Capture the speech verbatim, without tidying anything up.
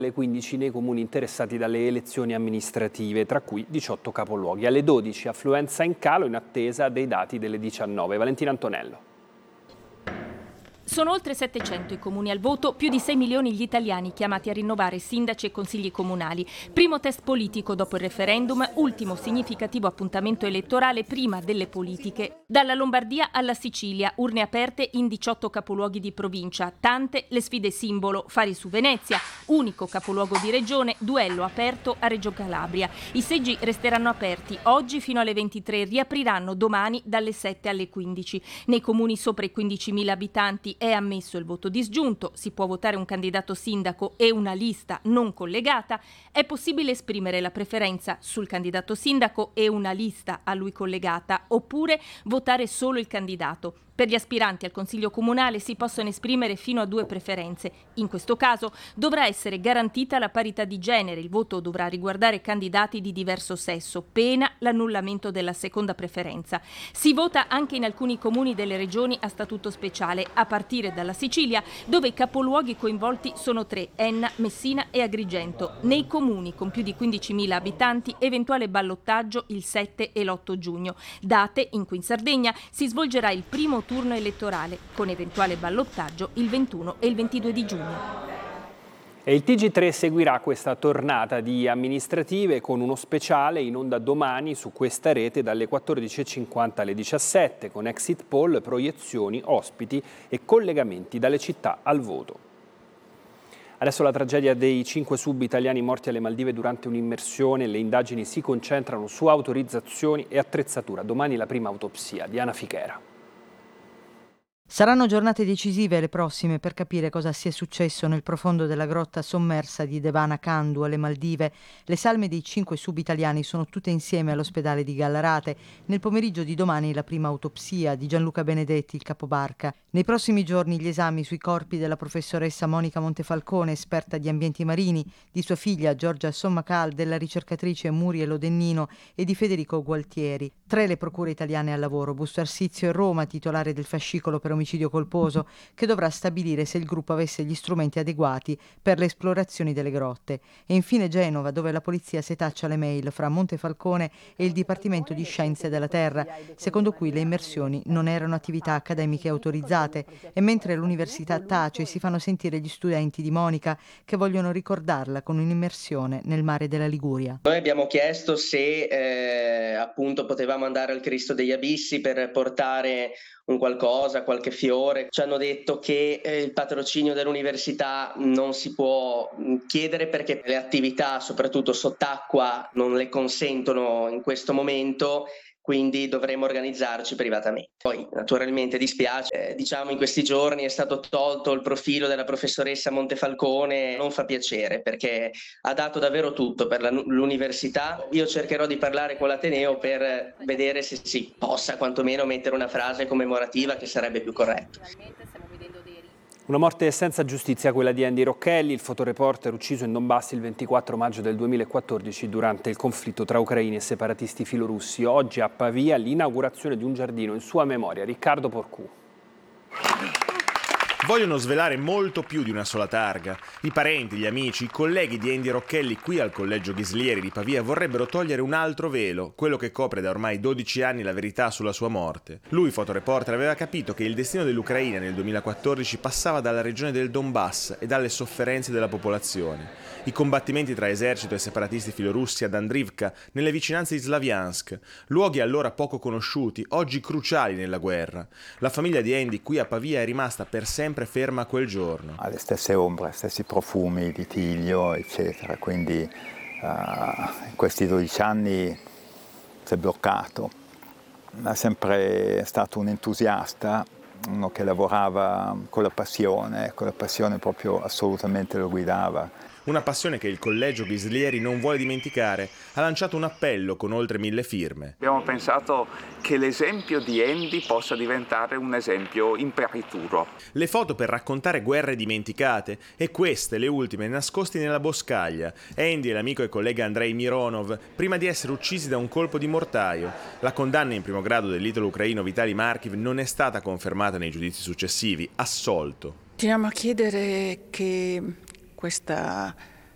Alle quindici nei comuni interessati dalle elezioni amministrative, tra cui diciotto capoluoghi. Alle dodici affluenza in calo in attesa dei dati delle diciannove. Valentina Antonello. Sono oltre settecento i comuni al voto, più di sei milioni gli italiani chiamati a rinnovare sindaci e consigli comunali. Primo test politico dopo il referendum, ultimo significativo appuntamento elettorale prima delle politiche. Dalla Lombardia alla Sicilia, urne aperte in diciotto capoluoghi di provincia. Tante le sfide simbolo, Fari su Venezia, unico capoluogo di regione, duello aperto a Reggio Calabria. I seggi resteranno aperti oggi fino alle ventitré, riapriranno domani dalle sette alle quindici. Nei comuni sopra i quindicimila abitanti è ammesso il voto disgiunto, si può votare un candidato sindaco e una lista non collegata, è possibile esprimere la preferenza sul candidato sindaco e una lista a lui collegata, oppure votare solo il candidato. Per gli aspiranti al Consiglio Comunale si possono esprimere fino a due preferenze. In questo caso dovrà essere garantita la parità di genere, il voto dovrà riguardare candidati di diverso sesso, pena l'annullamento della seconda preferenza. Si vota anche in alcuni comuni delle regioni a statuto speciale, a partire dalla Sicilia, dove i capoluoghi coinvolti sono tre, Enna, Messina e Agrigento. Nei comuni con più di quindicimila abitanti, eventuale ballottaggio il sette e l'otto giugno. Date in cui in Sardegna si svolgerà il primo turno elettorale, con eventuale ballottaggio il ventuno e il ventidue di giugno. E il T G tre seguirà questa tornata di amministrative con uno speciale in onda domani su questa rete dalle quattordici e cinquanta alle diciassette, con exit poll, proiezioni, ospiti e collegamenti dalle città al voto. Adesso la tragedia dei cinque sub italiani morti alle Maldive durante un'immersione. Le indagini si concentrano su autorizzazioni e attrezzatura. Domani la prima autopsia. Diana Fichera. Saranno giornate decisive le prossime per capire cosa sia successo nel profondo della grotta sommersa di Devana Kandu alle Maldive. Le salme dei cinque sub-italiani sono tutte insieme all'ospedale di Gallarate. Nel pomeriggio di domani la prima autopsia di Gianluca Benedetti, il capobarca. Nei prossimi giorni gli esami sui corpi della professoressa Monica Montefalcone, esperta di ambienti marini, di sua figlia Giorgia Sommacal, della ricercatrice Muriel Odennino e di Federico Gualtieri. Tre le procure italiane al lavoro, Busto Arsizio e Roma, titolare del fascicolo per omicidio colposo, che dovrà stabilire se il gruppo avesse gli strumenti adeguati per le esplorazioni delle grotte. E infine Genova, dove la polizia setaccia le mail fra Montefalcone e il Dipartimento di Scienze della Terra, secondo cui le immersioni non erano attività accademiche autorizzate, e mentre l'università tace si fanno sentire gli studenti di Monica che vogliono ricordarla con un'immersione nel mare della Liguria. Noi abbiamo chiesto se eh, appunto potevamo andare al Cristo degli Abissi per portare un qualcosa, qualche fiore. Ci hanno detto che eh, il patrocinio dell'università non si può chiedere perché le attività, soprattutto sott'acqua, non le consentono in questo momento, quindi dovremo organizzarci privatamente. Poi naturalmente dispiace, eh, diciamo in questi giorni è stato tolto il profilo della professoressa Montefalcone, non fa piacere perché ha dato davvero tutto per la, l'università. Io cercherò di parlare con l'Ateneo per vedere se si possa quantomeno mettere una frase commemorativa che sarebbe più corretta. Una morte senza giustizia, quella di Andy Rocchelli, il fotoreporter ucciso in Donbass il ventiquattro maggio del duemilaquattordici durante il conflitto tra ucraini e separatisti filorussi. Oggi a Pavia l'inaugurazione di un giardino in sua memoria. Riccardo Porcù. Vogliono svelare molto più di una sola targa. I parenti, gli amici, i colleghi di Andy Rocchelli qui al Collegio Ghislieri di Pavia vorrebbero togliere un altro velo, quello che copre da ormai dodici anni la verità sulla sua morte. Lui, fotoreporter, aveva capito che il destino dell'Ucraina nel duemilaquattordici passava dalla regione del Donbass e dalle sofferenze della popolazione. I combattimenti tra esercito e separatisti filorussi ad Andrivka, nelle vicinanze di Slaviansk, luoghi allora poco conosciuti, oggi cruciali nella guerra. La famiglia di Andy qui a Pavia è rimasta per sempre ferma a quel giorno. Ha le stesse ombre, stessi profumi di tiglio, eccetera, quindi uh, in questi dodici anni si è bloccato. È sempre stato un entusiasta, uno che lavorava con la passione, con la passione proprio assolutamente lo guidava. Una passione che il Collegio Ghislieri non vuole dimenticare. Ha lanciato un appello con oltre mille firme. Abbiamo pensato che l'esempio di Andy possa diventare un esempio imperituro. Le foto per raccontare guerre dimenticate e queste, le ultime, nascosti nella boscaglia. Andy e l'amico e collega Andrei Mironov, prima di essere uccisi da un colpo di mortaio. La condanna in primo grado dell'italo ucraino Vitali Markiv non è stata confermata nei giudizi successivi. Assolto. Continuiamo a chiedere che questa